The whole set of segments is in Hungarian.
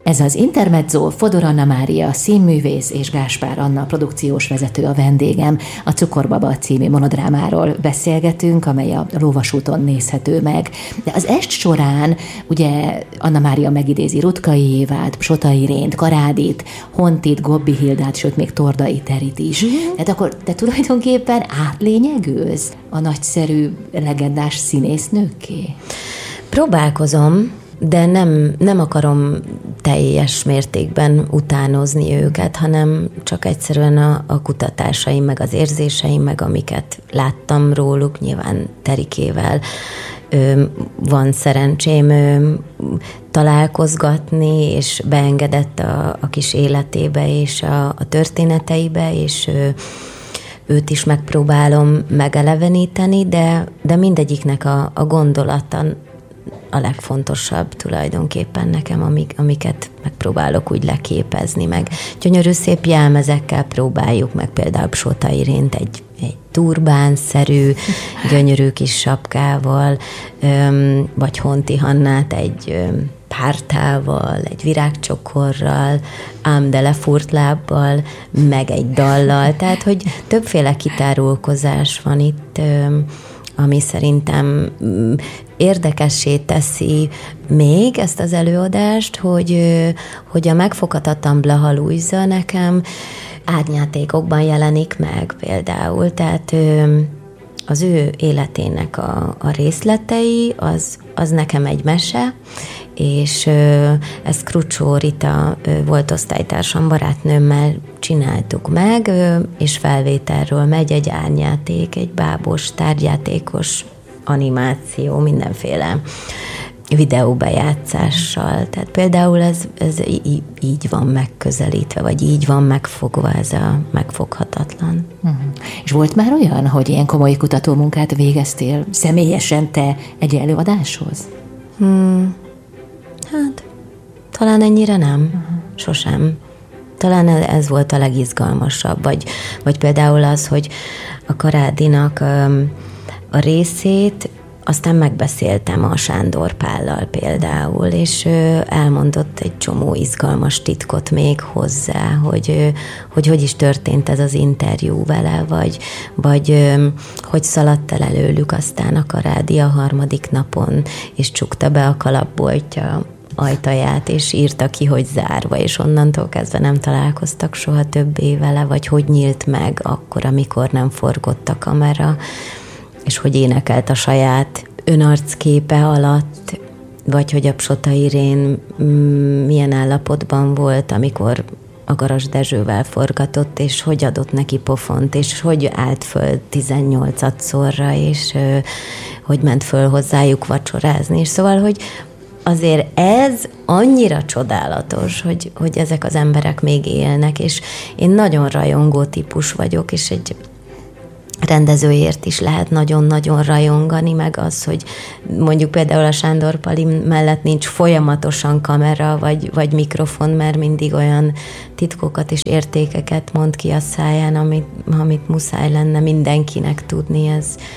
Ez az Intermezzo, Fodor Anna Mária, színművész és Gáspár Anna produkciós vezető a vendégem. A Cukorbaba című monodrámáról beszélgetünk, amely a Lóvasúton nézhető meg. De az est során ugye Anna Mária megidézi Ruttkai Évát, Psota Irént, Karádit, Hontit, Gobbi Hildát, sőt még Tordai Terit is. Tehát akkor te tulajdonképpen átlényegülsz a nagyszerű, legendás színésznőkké? Próbálkozom, de nem akarom teljes mértékben utánozni őket, hanem csak egyszerűen a kutatásaim, meg az érzéseim, meg amiket láttam róluk, nyilván Terikével van szerencsém találkozgatni, és beengedett a kis életébe és a történeteibe, és őt is megpróbálom megeleveníteni, de mindegyiknek a gondolata a legfontosabb tulajdonképpen nekem, amiket megpróbálok úgy leképezni, meg gyönyörű szép jelmezekkel próbáljuk meg, például Psota Irént egy turbánszerű, gyönyörű kis sapkával, vagy Honti Hannát egy pártával, egy virágcsokorral, ám de lefúrt lábbal, meg egy dallal, tehát hogy többféle kitárulkozás van itt, ami szerintem érdekessé teszi még ezt az előadást, hogy a megfoghatatlan Blaha Lujza nekem árnyátékokban jelenik meg például, tehát az ő életének a részletei, az nekem egy mese, és ezt Krucsó Rita volt osztálytársam, barátnőmmel csináltuk meg, és felvételről megy egy árnyáték, egy bábos, tárgyátékos animáció, mindenféle videóbejátszással. Tehát például ez így van megközelítve, vagy így van megfogva, ez a megfoghatatlan. És volt már olyan, hogy ilyen komoly kutatómunkát végeztél személyesen te egy előadáshoz? Hát, talán ennyire nem. Sosem. Talán ez volt a legizgalmasabb. Vagy például az, hogy a Karádinak a részét aztán megbeszéltem a Sándor Pállal például, és elmondott egy csomó izgalmas titkot még hozzá, hogy is történt ez az interjú vele, vagy hogy szaladt el előlük aztán a Karádi a harmadik napon, és csukta be a kalapboltja ajtaját, és írta ki, hogy zárva, és onnantól kezdve nem találkoztak soha többé vele, vagy hogy nyílt meg akkor, amikor nem forgott a kamera, és hogy énekelt a saját önarcképe alatt, vagy hogy a Psota Irén milyen állapotban volt, amikor a Garas Dezsővel forgatott, és hogy adott neki pofont, és hogy állt föl 18-szorra, és hogy ment föl hozzájuk vacsorázni. És szóval, hogy azért ez annyira csodálatos, hogy ezek az emberek még élnek, és én nagyon rajongó típus vagyok, és egy rendezőért is lehet nagyon-nagyon rajongani, meg az, hogy mondjuk például a Sándor Pali mellett nincs folyamatosan kamera, vagy mikrofon, mert mindig olyan titkokat és értékeket mond ki a száján, amit muszáj lenne mindenkinek tudni.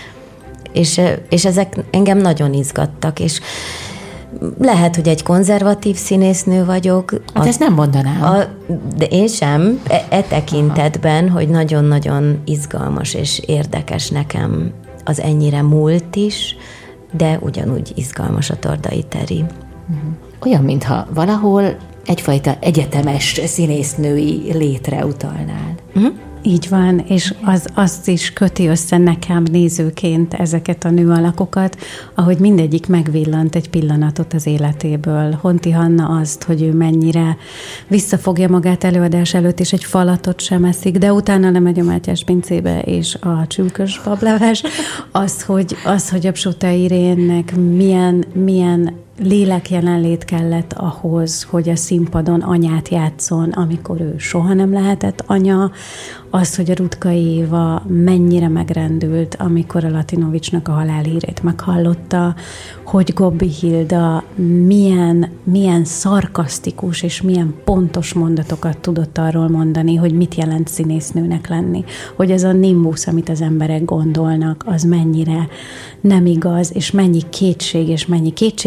És ezek engem nagyon izgattak, és lehet, hogy egy konzervatív színésznő vagyok. Hát ezt nem mondanám. De én sem, tekintetben, hogy nagyon-nagyon izgalmas és érdekes nekem az ennyire múlt is, de ugyanúgy izgalmas a Tordai Teri. Olyan, mintha valahol egyfajta egyetemes színésznői létre utalnál. Így van, és azt is köti össze nekem nézőként ezeket a nőalakokat, ahogy mindegyik megvillant egy pillanatot az életéből. Honti Hanna azt, hogy ő mennyire visszafogja magát előadás előtt, és egy falatot sem eszik, de utána lemegy a Mátyás pincébe, és a csülkös bableves. Az, hogy a Psota Irénnek milyen lélek jelenlét kellett ahhoz, hogy a színpadon anyát játszon, amikor ő soha nem lehetett anya, az, hogy a Ruttkai Éva mennyire megrendült, amikor a Latinovicsnak a halálhírét meghallotta, hogy Gobbi Hilda milyen szarkasztikus és milyen pontos mondatokat tudott arról mondani, hogy mit jelent színésznőnek lenni, hogy ez a nimbusz, amit az emberek gondolnak, az mennyire nem igaz, és mennyi kétség és mennyi kétségbeesés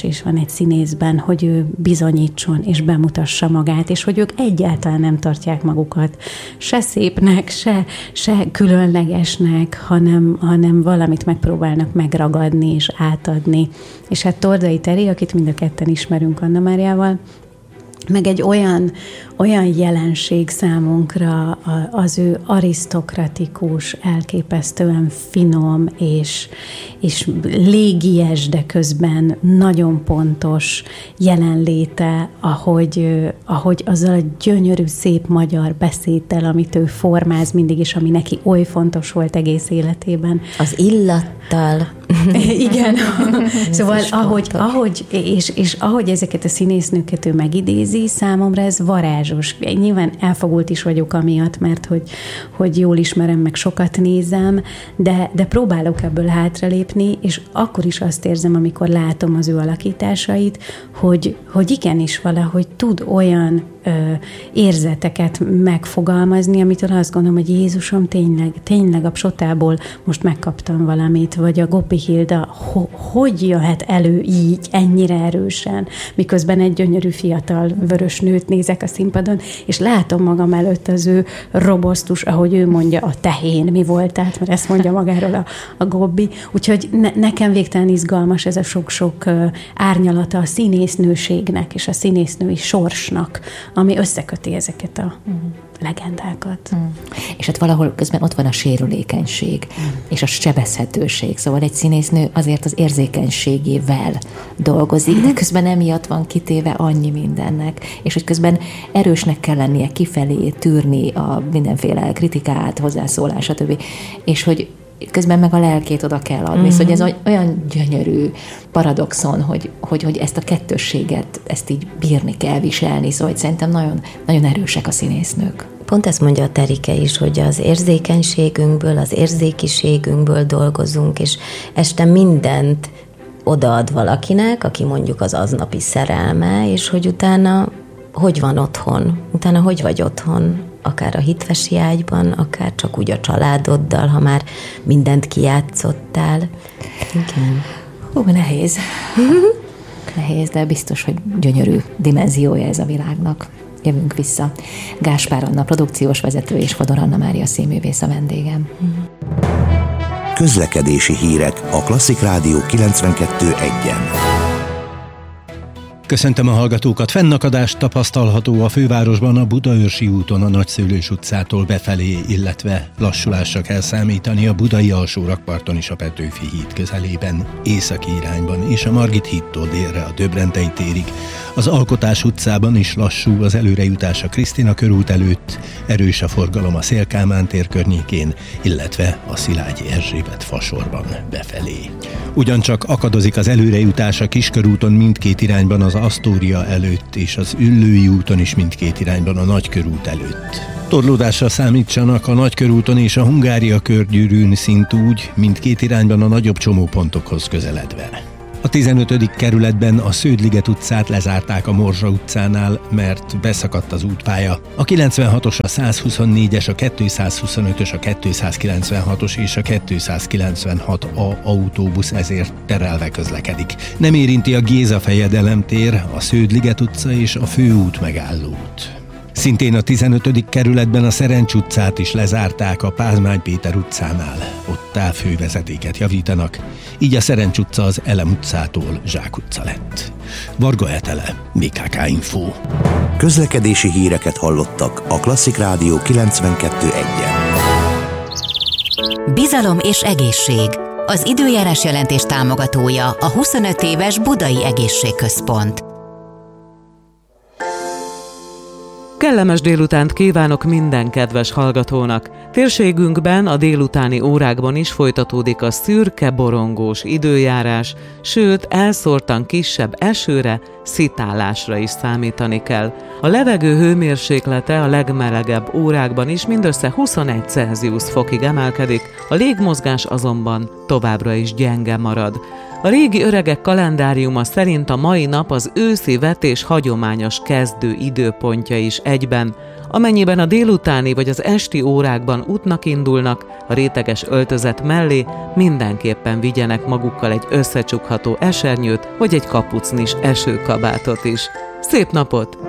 keresés van egy színészben, hogy ő bizonyítson és bemutassa magát, és hogy ők egyáltalán nem tartják magukat se szépnek, se különlegesnek, hanem valamit megpróbálnak megragadni és átadni. És hát Tordai Teri, akit mind a ketten ismerünk Anna Máriával, meg egy olyan jelenség számunkra az ő arisztokratikus, elképesztően finom és légies, de közben nagyon pontos jelenléte, ahogy azzal a gyönyörű, szép magyar beszéddel, amit ő formáz mindig, és ami neki oly fontos volt egész életében. Az illattal. Igen. Szóval ahogy ezeket a színésznőket ő megidézi, számomra ez varázsos. Nyilván elfogult is vagyok amiatt, mert hogy jól ismerem, meg sokat nézem, de próbálok ebből hátralépni, és akkor is azt érzem, amikor látom az ő alakításait, hogy igenis valahogy tud olyan érzeteket megfogalmazni, amitől azt gondolom, hogy Jézusom, tényleg a Psotából most megkaptam valamit, vagy a Gopi Hilda, hogy jöhet elő így, ennyire erősen, miközben egy gyönyörű fiatal vörös nőt nézek a színpadon, és látom magam előtt az ő robosztus, ahogy ő mondja, a tehén mi volt, tehát, mert ezt mondja magáról a Gobbi. Úgyhogy nekem végtelen izgalmas ez a sok-sok árnyalata a színésznőségnek és a színésznői sorsnak, ami összeköti ezeket a legendákat. És hát valahol közben ott van a sérülékenység, és a sebezhetőség. Szóval egy színésznő azért az érzékenységével dolgozik, de közben emiatt van kitéve annyi mindennek, és hogy közben erősnek kell lennie kifelé, tűrni a mindenféle kritikát, hozzászólás, stb. És hogy közben meg a lelkét oda kell adni. Szóval ez olyan gyönyörű paradoxon, hogy ezt a kettősséget, ezt így bírni kell viselni. Szóval szerintem nagyon, nagyon erősek a színésznők. Pont ezt mondja a Terike is, hogy az érzékenységünkből, az érzékiségünkből dolgozunk, és este mindent odaad valakinek, aki mondjuk az aznapi szerelme, és hogy utána hogy van otthon, utána hogy vagy otthon, akár a hitvesi ágyban, akár csak úgy a családoddal, ha már mindent kijátszottál. Igen. Nehéz. Nehéz, de biztos, hogy gyönyörű dimenziója ez a világnak. Jövünk vissza. Gáspár Anna, produkciós vezető, és Fodor Anna Mária színművész a vendégem. Közlekedési hírek a Klasszik Rádió 92.1-en. Köszöntöm a hallgatókat! Fennakadás tapasztalható a fővárosban a Budaörsi úton a Nagyszőlős utcától befelé, illetve lassulásra kell számítani a Budai Alsórakparton és a Petőfi híd közelében, északi irányban, és a Margit hídtól délre a Döbrentei térig. Az Alkotás utcában is lassú az előrejutás a Krisztina körút előtt, erős a forgalom a Széll-Kálmán tér környékén, illetve a Szilágyi Erzsébet fasorban befelé. Ugyancsak akadozik az előrejutás a Kiskörúton mindkét irányban az Asztória előtt, és az Üllői úton is mindkét irányban a Nagykörút előtt. Torlódásra számítsanak a Nagykörúton és a Hungária körgyűrűn szintúgy, mindkét irányban a nagyobb csomópontokhoz közeledve. A 15. kerületben a Sződliget utcát lezárták a Morzsa utcánál, mert beszakadt az útpálya. A 96-os, a 124-es, a 225-ös, a 296-os és a 296A autóbusz ezért terelve közlekedik. Nem érinti a Géza-fejedelem tér, a Sződliget utca és a főút megállót. Szintén a 15. kerületben a Szerencs utcát is lezárták a Pázmány Péter utcánál. Ott távhővezetéket javítanak, így a Szerencs utca az Elem utcától Zsák utca lett. Varga Etele, BKK Info. Közlekedési híreket hallottak a Klasszik Rádió 92.1-en. Bizalom és egészség. Az időjárás jelentés támogatója a 25 éves Budai Egészségközpont. Kellemes délutánt kívánok minden kedves hallgatónak! Térségünkben a délutáni órákban is folytatódik a szürke, borongós időjárás, sőt, elszórtan kisebb esőre, szitálásra is számítani kell. A levegő hőmérséklete a legmelegebb órákban is mindössze 21 Celsius fokig emelkedik, a légmozgás azonban továbbra is gyenge marad. A régi öregek kalendáriuma szerint a mai nap az őszi vetés hagyományos kezdő időpontja is egyben, Amennyiben a délutáni vagy az esti órákban útnak indulnak, a réteges öltözet mellé mindenképpen vigyenek magukkal egy összecsukható esernyőt vagy egy kapucnis esőkabátot is. Szép napot!